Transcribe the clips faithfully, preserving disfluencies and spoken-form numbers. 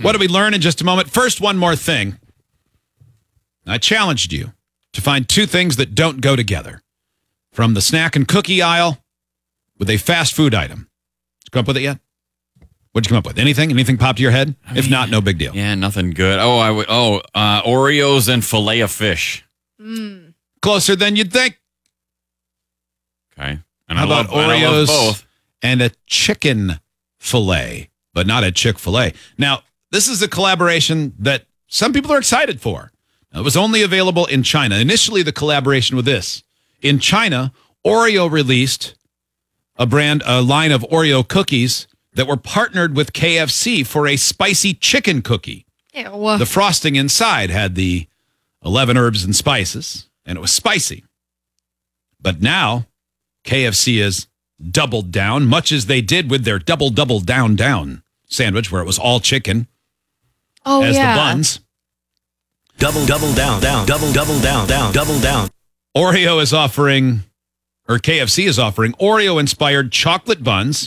What did we learn in just a moment? First, one more thing. I challenged you to find two things that don't go together from the snack and cookie aisle with a fast food item. Did you come up with it yet? What'd you come up with? Anything? Anything pop to your head? I If mean, not, no big deal. Yeah, nothing good. Oh, I would. Oh, uh, Oreos and filet of fish. Mm. Closer than you'd think. Okay. And How I love, about and I Oreos love both. and a chicken fillet, but not a Chick-fil-A. Now, this is a collaboration that some people are excited for. It was only available in China. Initially, the collaboration with this. In China, Oreo released a brand, a line of Oreo cookies that were partnered with K F C for a spicy chicken cookie. Ew. The frosting inside had the eleven herbs and spices, and it was spicy. But now, K F C has doubled down, much as they did with their double, double, down, down sandwich, where it was all chicken oh, as yeah. the buns. Double, double, down, down, double, double, down, down, double, down. Oreo is offering, or K F C is offering, Oreo-inspired chocolate buns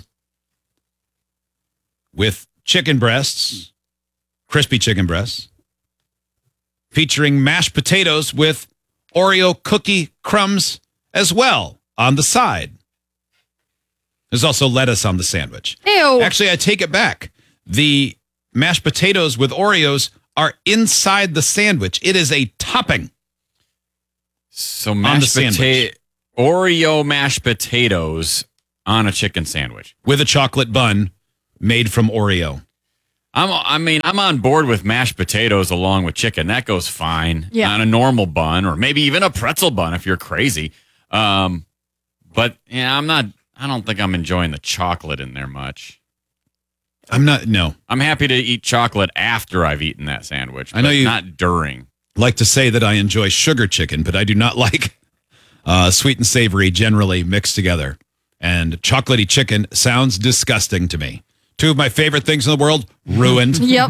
with chicken breasts, crispy chicken breasts, featuring mashed potatoes with Oreo cookie crumbs as well on the side. There's also lettuce on the sandwich. Ew. Actually, I take it back. The mashed potatoes with Oreos are inside the sandwich. It is a topping. So mashed sandwich. potato, Oreo mashed potatoes on a chicken sandwich with a chocolate bun made from Oreo. I'm, I mean, I'm on board with mashed potatoes along with chicken. That goes fine Yeah. on a normal bun or maybe even a pretzel bun if you're crazy. Um, but yeah, I'm not. I don't think I'm enjoying the chocolate in there much. I'm not, no. I'm happy to eat chocolate after I've eaten that sandwich. I know but you- not during. Like to say that I enjoy sugar chicken, but I do not like uh, sweet and savory generally mixed together. And chocolatey chicken sounds disgusting to me. Two of my favorite things in the world, ruined. Yep.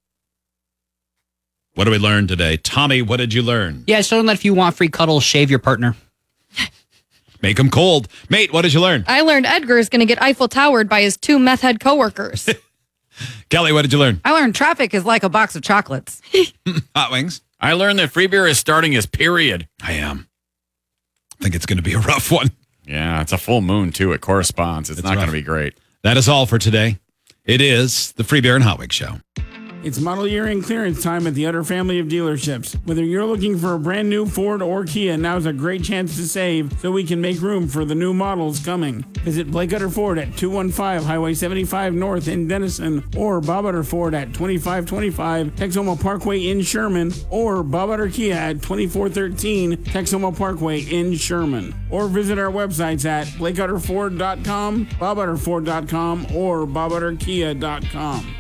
What did we learn today? Tommy, what did you learn? Yeah, so that if you want free cuddles, shave your partner. Make them cold. Mate, what did you learn? I learned Edgar is going to get Eiffel Towered by his two meth head coworkers. Kelly, what did you learn? I learned traffic is like a box of chocolates. Hot wings. I learned that free beer is starting his period. I am. I think it's going to be a rough one. Yeah, it's a full moon too. It corresponds. It's It's not going rough. to be great. That is all for today. It is the Free Beer and Hot Wings Show. It's model year and clearance time at the Utter family of dealerships. Whether you're looking for a brand new Ford or Kia, now's a great chance to save so we can make room for the new models coming. Visit Blake Utter Ford at two one five Highway seventy-five North in Denison or Bob Utter Ford at twenty-five twenty-five Texoma Parkway in Sherman or Bob Utter Kia at twenty-four thirteen Texoma Parkway in Sherman. Or visit our websites at blake utter ford dot com, bob utter ford dot com, or bob utter kia dot com.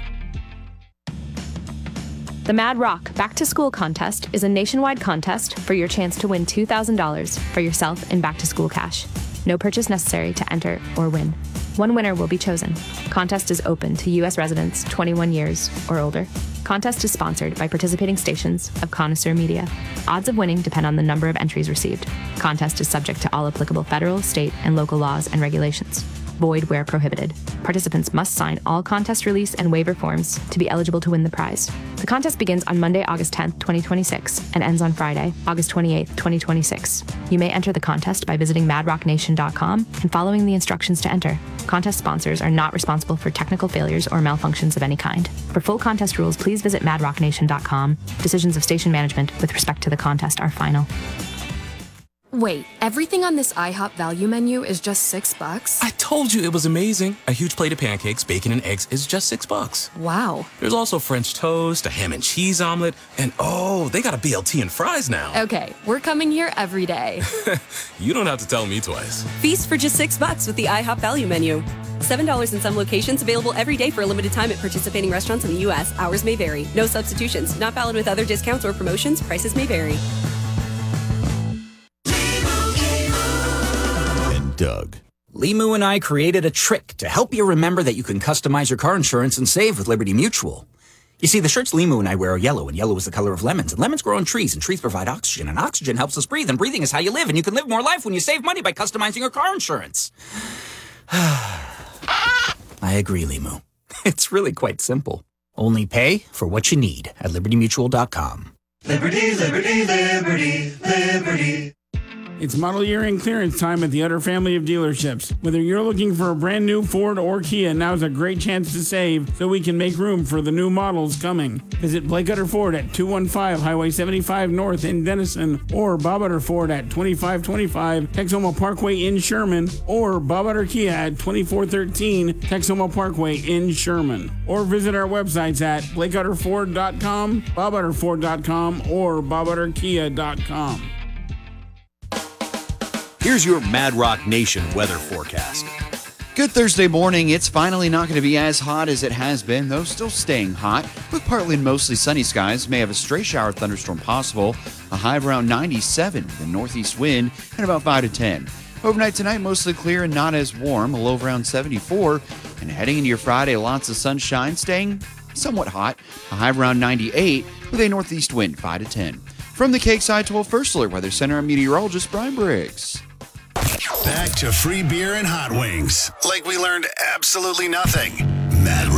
The Mad Rock Back to School Contest is a nationwide contest for your chance to win two thousand dollars for yourself in back to school cash. No purchase necessary to enter or win. One winner will be chosen. Contest is open to U S residents twenty-one years or older. Contest is sponsored by participating stations of Connoisseur Media. Odds of winning depend on the number of entries received. Contest is subject to all applicable federal, state, and local laws and regulations. Void where prohibited. Participants must sign all contest release and waiver forms to be eligible to win the prize. The contest begins on Monday, August tenth, twenty twenty-six, and ends on Friday, August twenty-eighth, twenty twenty-six. You may enter the contest by visiting mad rock nation dot com and following the instructions to enter. Contest sponsors are not responsible for technical failures or malfunctions of any kind. For full contest rules, please visit mad rock nation dot com. Decisions of station management with respect to the contest are final. Wait, everything on this IHOP value menu is just six bucks? I told you it was amazing. A huge plate of pancakes, bacon, and eggs is just six bucks. Wow. There's also French toast, a ham and cheese omelet, and oh, they got a B L T and fries now. Okay, we're coming here every day. You don't have to tell me twice. Feast for just six bucks with the IHOP value menu. Seven dollars in some locations, available every day for a limited time at participating restaurants in the U S. Hours may vary. No substitutions. Not valid with other discounts or promotions. Prices may vary. Doug. Limu and I created a trick to help you remember that you can customize your car insurance and save with Liberty Mutual. You see, the shirts Limu and I wear are yellow, and yellow is the color of lemons, and lemons grow on trees, and trees provide oxygen, and oxygen helps us breathe, and breathing is how you live, and you can live more life when you save money by customizing your car insurance. I agree, Limu. It's really quite simple. Only pay for what you need at liberty mutual dot com. Liberty, liberty, liberty, liberty. It's model year end clearance time at the Utter family of dealerships. Whether you're looking for a brand new Ford or Kia, now's a great chance to save so we can make room for the new models coming. Visit Blake Utter Ford at two one five Highway seventy-five North in Denison, or Bob Utter Ford at twenty-five twenty-five Texoma Parkway in Sherman, or Bob Utter Kia at twenty-four thirteen Texoma Parkway in Sherman. Or visit our websites at blake utter ford dot com, bob utter ford dot com, or bob utter kia dot com. Here's your Mad Rock Nation weather forecast. Good Thursday morning. It's finally not going to be as hot as it has been, though still staying hot, with partly and mostly sunny skies. May have a stray shower thunderstorm possible. A high of around ninety-seven, the northeast wind, and about five to ten. Overnight tonight, mostly clear and not as warm, a low of around seventy-four. And heading into your Friday, lots of sunshine, staying somewhat hot. A high of around ninety-eight, with a northeast wind, five to ten. From the Cake Side twelve First Alert Weather Center, I'm meteorologist Brian Briggs. Back to free beer and hot wings. Like we learned absolutely nothing. Mad